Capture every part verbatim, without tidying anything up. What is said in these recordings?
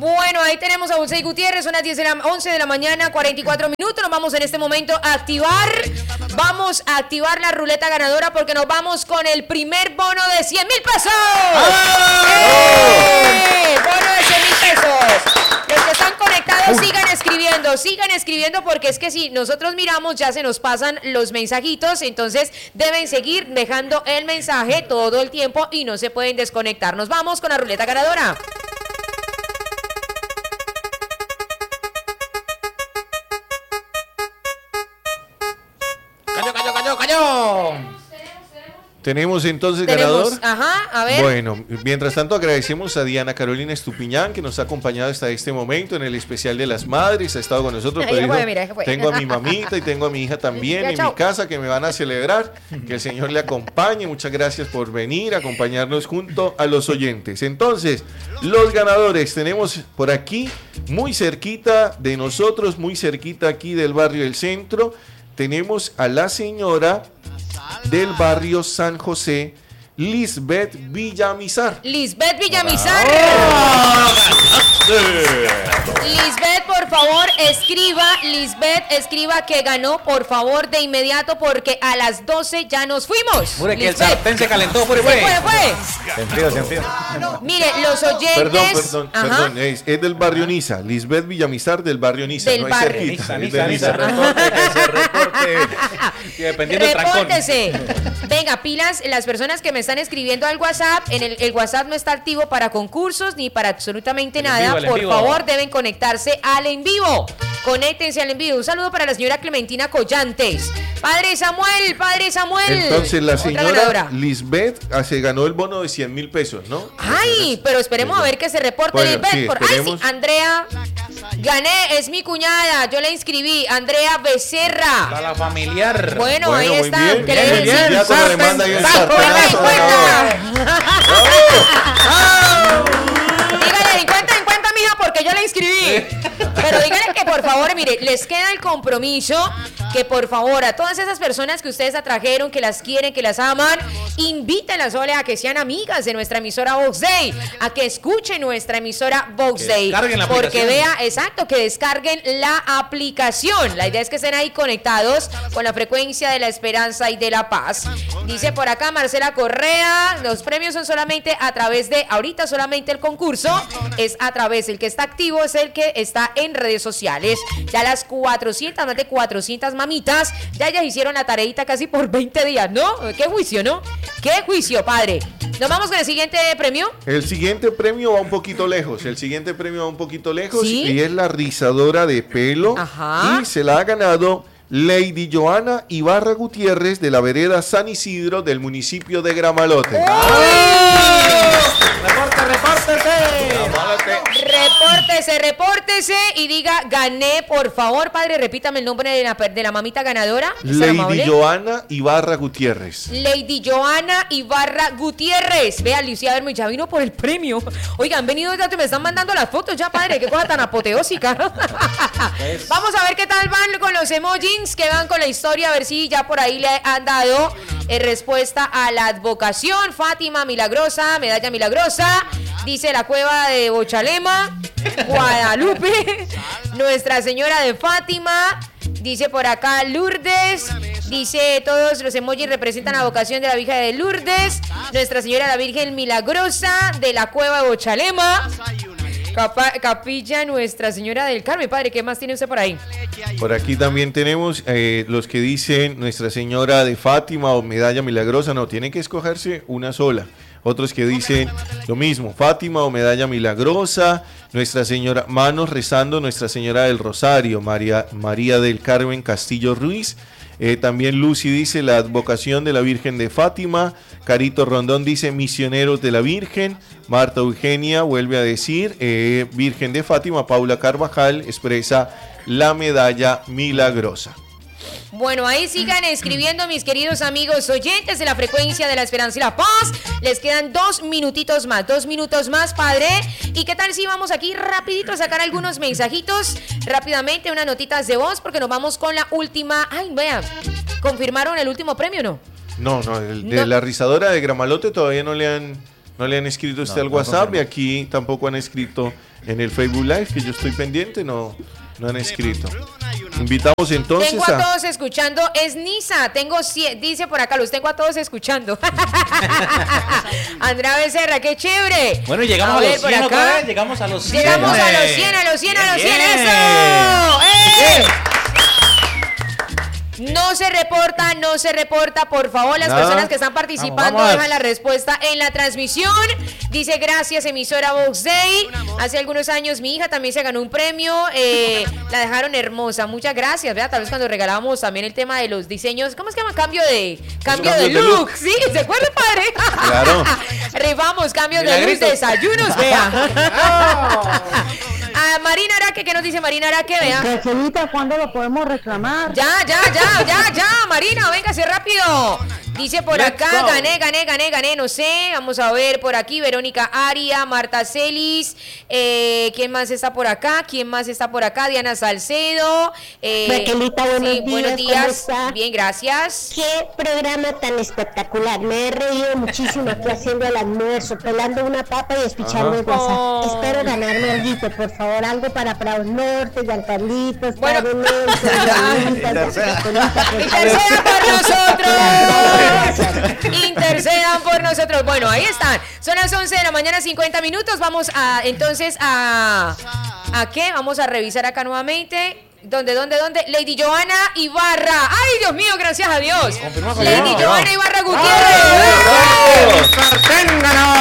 Bueno, ahí tenemos a José Gutiérrez, son las diez de la, once de la mañana, cuarenta y cuatro minutos. Nos vamos en este momento a activar. Vamos a activar la ruleta ganadora porque nos vamos con el primer bono de cien mil pesos. ¡Eh! Bono de cien mil pesos. Los que están conectados, Uy. sigan escribiendo, sigan escribiendo porque es que si nosotros miramos ya se nos pasan los mensajitos, entonces deben seguir dejando el mensaje todo el tiempo y no se pueden desconectar. Nos vamos con la ruleta ganadora. Cayó, cayó, cayó, cayó. ¿Tenemos entonces Tenemos, ganador? Ajá, a ver. Bueno, mientras tanto agradecemos a Diana Carolina Estupiñán que nos ha acompañado hasta este momento en el especial de las madres, ha estado con nosotros. Ahí Pero fue, dijo, mira, fue. tengo a mi mamita y tengo a mi hija también Ya, en chao. mi casa que me van a celebrar, que el Señor le acompañe. Muchas gracias por venir a acompañarnos junto a los oyentes. Entonces, los ganadores tenemos por aquí, muy cerquita de nosotros, muy cerquita aquí del barrio del centro, tenemos a la señora del barrio San José, Lisbeth Villamizar. Lisbeth Villamizar. Lisbeth, por favor, escriba, Lisbeth, escriba que ganó, por favor, de inmediato, porque a las doce ya nos fuimos. Mure que el Lisbeth. sartén se calentó, fue, Se fue. fue, fue. Se enfrió, se enfrió. Mire, los oyentes. Perdón, perdón, Ajá. perdón, es, es del barrio Niza, Lisbeth Villamizar del barrio Niza, Del no es barrio. cerquita, Niza, es de Niza, Niza. Niza, reporte, que se reporte. Y dependiendo del trancón. Repórtese. Venga, pilas, las personas que me están escribiendo al WhatsApp, en el, el WhatsApp no está activo para concursos ni para absolutamente El en nada. vivo, el en Por vivo. favor, deben conectarse al en vivo. Conéctense al en vivo. Un saludo para la señora Clementina Collantes. Padre Samuel, Padre Samuel. Entonces la Otra señora ganadora. Lisbeth ah, se ganó el bono de cien mil pesos, ¿no? Ay, pero esperemos a ver que se reporte Bueno, Lisbeth. sí, por... Ay, sí, esperemos. Andrea. Gané, es mi cuñada. Yo la inscribí. Andrea Becerra. A la familiar. Bueno, Bueno, ahí muy está. bien, ¿Qué bien, le muy dicen? bien. Ya cuando le manda ahí el Ponga en sartenazo, cuenta. Dígale, en cuenta, en cuenta, mija, porque yo la inscribí. Pero díganle que por favor, mire, les queda el compromiso que por favor a todas esas personas que ustedes atrajeron, que las quieren, que las aman, invítenlas, ole, a que sean amigas de nuestra emisora Vox Day, a que escuchen nuestra emisora Vox Que Day, descarguen la porque aplicación. vea, exacto, que descarguen la aplicación. La idea es que estén ahí conectados con la frecuencia de la esperanza y de la paz. Dice por acá Marcela Correa, los premios son solamente a través de, ahorita solamente el concurso es a través, el que está activo es el que está en redes sociales. Ya las cuatrocientas, más de cuatrocientas mamitas, ya ellas hicieron la tareita casi por veinte días, ¿no? Qué juicio, ¿no? Qué juicio, padre. Nos vamos con el siguiente premio. El siguiente premio va un poquito lejos. El siguiente premio va un poquito lejos ¿Sí? y es la rizadora de pelo. Ajá. Y se la ha ganado Lady Joana Ibarra Gutiérrez de la vereda San Isidro del municipio de Gramalote. Reporte, repórtese. Repórtese, repórtese y diga gané, por favor, padre. Repítame el nombre de la, de la mamita ganadora. ¿Es tan amable? Lady Joana Ibarra Gutiérrez. Lady Joana Ibarra Gutiérrez. Vea, Lucía Bermo ya vino por el premio. Oigan, han venido ya, me están mandando las fotos ya, padre. Qué cosa tan apoteósica. Vamos a ver qué tal van con los emojis, que van con la historia, a ver si ya por ahí le han dado eh, respuesta a la advocación. Fátima Milagrosa, medalla milagrosa. Dice la cueva de Bochalema, Guadalupe, Nuestra Señora de Fátima. Dice por acá Lourdes. Dice todos los emojis representan la vocación de la Virgen de Lourdes. Nuestra Señora la Virgen Milagrosa de la cueva de Bochalema. Capa- Capilla Nuestra Señora del Carmen. Padre, ¿qué más tiene usted por ahí? Por aquí también tenemos eh, los que dicen Nuestra Señora de Fátima o Medalla Milagrosa. No, tienen que escogerse una sola. Otros que dicen lo mismo, Fátima o Medalla Milagrosa, Nuestra Señora, manos rezando Nuestra Señora del Rosario, María, María del Carmen Castillo Ruiz. Eh, también Lucy dice la advocación de la Virgen de Fátima. Carito Rondón dice misioneros de la Virgen. Marta Eugenia vuelve a decir eh, Virgen de Fátima. Paula Carvajal expresa la medalla milagrosa. Bueno, ahí sigan escribiendo, mis queridos amigos oyentes de la frecuencia de la esperanza y la paz. Les quedan dos minutitos más, dos minutos más, padre. ¿Y qué tal si vamos aquí rapidito a sacar algunos mensajitos? Rápidamente, unas notitas de voz, porque nos vamos con la última. Ay, vea, ¿confirmaron el último premio o no? No, no, el de No. la rizadora de Gramalote todavía no le han No le han escrito usted No, al no WhatsApp confirmo. y aquí tampoco han escrito en el Facebook Live, que yo estoy pendiente, no, no han escrito. Invitamos entonces Tengo a a... todos escuchando, es Nisa, tengo cie- dice por acá, los tengo a todos escuchando. Andrea Becerra, qué chévere. Bueno, llegamos a, ver, los por cien acá. otra vez, llegamos a los cien. Llegamos a los hombre. cien, a los cien, a los Bien, cien, bien. ¡eso! ¡Eh! Bien. No se reporta, no se reporta, por favor, las Nada. personas que están participando Vamos, vamos. dejan la respuesta en la transmisión. Dice gracias, emisora Vox Day. Hace algunos años mi hija también se ganó un premio, eh, la dejaron hermosa, muchas gracias, ¿verdad? Tal vez cuando regalábamos también el tema de los diseños, ¿cómo se llama? Cambio de cambio de cambios de look, look. ¿sí? ¿Se acuerda, padre? Claro. Rifamos cambios de look, Milagritos. desayunos, vea. A Marina Araque, ¿qué nos dice Marina Araque? Vea. Gracielita, ¿cuándo lo podemos reclamar? Ya, ya, ya, ya, ya, Marina, véngase rápido. Dice por Let's acá, go. gané, gané, gané, gané, no sé. Vamos a ver por aquí, Verónica Aria, Marta Celis. Eh, ¿Quién más está por acá? ¿Quién más está por acá? Diana Salcedo. Eh, Raquelita, buenos sí, buenos días, ¿cómo días. está? Bien, gracias. Qué programa tan espectacular. Me he reído muchísimo aquí haciendo el almuerzo, pelando una papa y escuchando el WhatsApp. Oh. Espero ganarme algo, por favor, algo para Prados Norte, Giancarlitos, Bueno. Padre Nelson, Interceda. Intercedan por nosotros. Gracias. Intercedan por nosotros. Bueno, ahí están. Son las once de la mañana, cincuenta minutos. Vamos a, entonces, a... ¿A qué? Vamos a revisar acá nuevamente. ¿Dónde, dónde, dónde? Lady Joana Ibarra. ¡Ay, Dios mío, gracias a Dios! Confirmó, Lady confirmó. Joana Ibarra Gutiérrez. ¡Sartén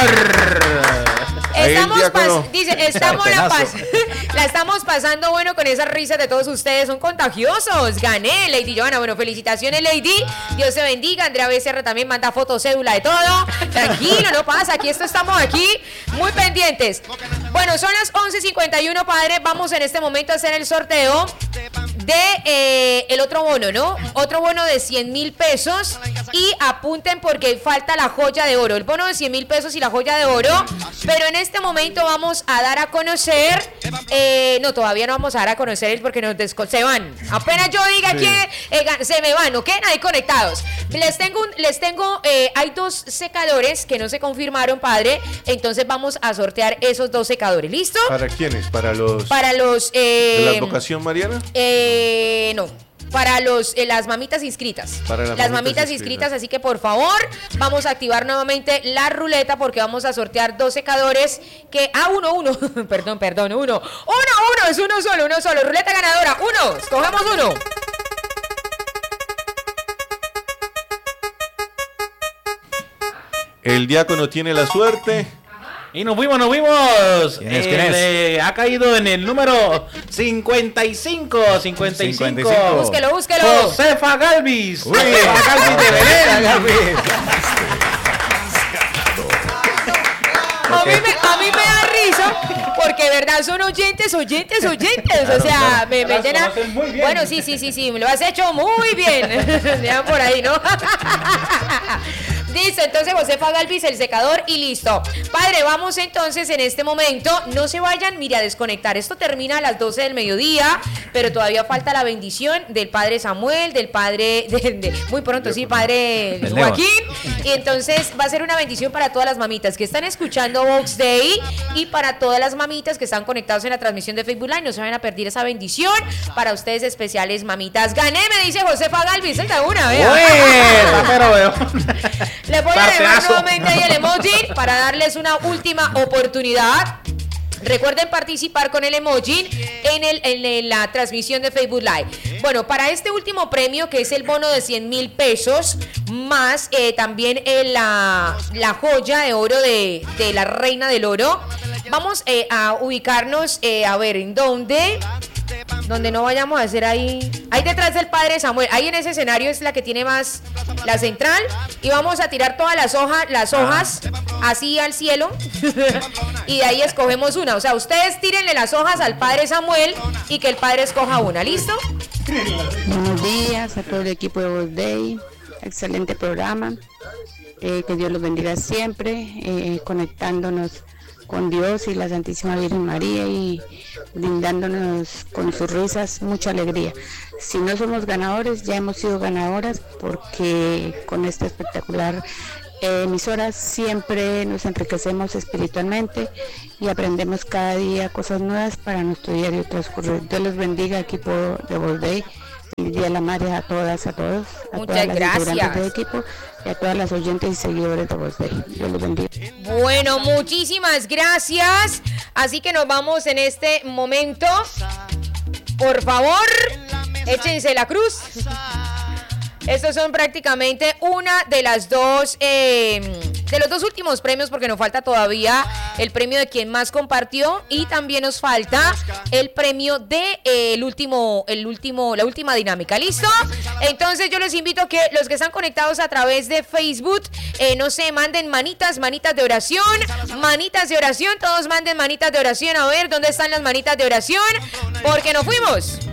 ganador! Ahí el Estamos diácono. pas- dice, estamos la, Sartenazo. pas- la estamos pasando bueno con esas risas de todos ustedes, son contagiosos. Gané, Lady Joana. Bueno, felicitaciones, Lady. Dios te bendiga. Andrea Becerra también manda fotos, cédula de todo. Tranquilo, no pasa. Aquí esto estamos aquí muy pendientes. Bueno, son las once cincuenta y uno, padre. Vamos en este momento a hacer el sorteo de eh, el otro bono, ¿no? Otro bono de cien mil pesos. Y apunten porque falta la joya de oro. El bono de cien mil pesos y la joya de oro. Pero en este momento vamos a dar a conocer. Eh, no, todavía no vamos a dar a conocer el porque nos desco- se van. Apenas yo diga Sí. que eh, ga- se me van, ¿no? Quedan ahí conectados. Les tengo, un- les tengo, eh, hay dos secadores que no se confirmaron, padre. Entonces vamos a sortear esos dos secadores. ¿Listo? ¿Para quiénes? ¿Para los Para los. de Eh, la advocación mariana? eh, no. Para los eh, las mamitas inscritas. Para las las mamitas mamitas inscritas. inscritas, así que por favor, vamos a activar nuevamente la ruleta porque vamos a sortear dos secadores que. Ah, uno, uno. perdón, perdón, uno. Uno, uno, es uno solo, uno solo. Ruleta ganadora, uno. Escogemos uno. El diácono tiene la suerte. Y nos fuimos, nos fuimos. ¿Quién es, quién El, es? eh, ha caído en el número cincuenta y cinco. cincuenta y cinco. cincuenta y cinco. Búsquelo, búsquelo. Josefa Galvis. Uy. Josefa Galvis de Belén. A mí, me, a mí me da risa porque, de verdad, son oyentes, oyentes, oyentes. o sea, claro. me, me Las llena. conocen muy bien. Bueno, sí, sí, sí, sí, me lo has hecho muy bien. Vean por ahí, ¿no? Listo, entonces Josefa Galvis, el secador y listo. Padre, vamos entonces en este momento. No se vayan, mire, a desconectar. Esto termina a las doce del mediodía, pero todavía falta la bendición del padre Samuel, del padre. De, de- muy pronto, sí, padre Del Joaquín. Y entonces va a ser una bendición para todas las mamitas que están escuchando Vox Day y para todas las mamitas que están conectados en la transmisión de Facebook Live. No se vayan a perder esa bendición para ustedes especiales, mamitas. Gané, me dice Josefa Galvis. Esa es la una, vea. Buena, pero veo. Les voy a dejar Parteazo. nuevamente ahí el emoji para darles una última oportunidad. Recuerden participar con el emoji en, el, en el- la transmisión de Facebook Live. Bueno, para este último premio, que es el bono de cien mil pesos, más eh, también eh, la, la joya de oro de, de la reina del oro, vamos eh, a ubicarnos, eh, a ver, ¿en dónde? Donde no vayamos a hacer ahí. Ahí detrás del padre Samuel. Ahí en ese escenario es la que tiene más la central. Y vamos a tirar todas las hojas, las hojas así al cielo. Y de ahí escogemos una. O sea, ustedes tírenle las hojas al padre Samuel y que el padre escoja una. ¿Listo? Buenos días a todo el equipo de Vox Day, excelente programa, eh, que Dios los bendiga siempre, eh, conectándonos con Dios y la Santísima Virgen María y brindándonos con sus risas mucha alegría. Si no somos ganadores, ya hemos sido ganadoras porque con este espectacular eh, emisoras siempre nos enriquecemos espiritualmente y aprendemos cada día cosas nuevas para nuestro diario transcurrir. Dios los bendiga, equipo de Voz Day. Feliz Día de la Madre a todas, a todos, a Muchas todas las gracias. integrantes del equipo y a todas las oyentes y seguidores de Voz Day. Dios los bendiga. Bueno, muchísimas gracias. Así que nos vamos en este momento. Por favor, échense la cruz. Estos son prácticamente una de las dos, eh, de los dos últimos premios, porque nos falta todavía el premio de quien más compartió y también nos falta el premio de eh, el último, el último, la última dinámica. ¿Listo? Entonces yo les invito a que los que están conectados a través de Facebook, eh, no sé, manden manitas, manitas de oración, manitas de oración, todos manden manitas de oración. A ver, ¿dónde están las manitas de oración? Porque nos fuimos.